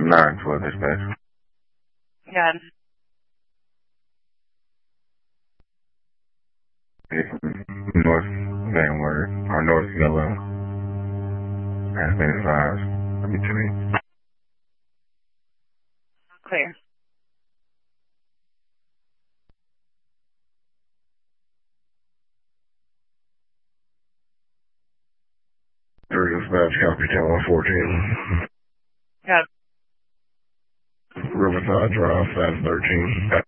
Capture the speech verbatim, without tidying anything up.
nine twelve dispatch. Got it. North Vanward, or North Yellow. Has been advised. Let me tell you. Clear. Three dispatch, copy ten one fourteen. Got it. Riverside Drive, fast thirteen.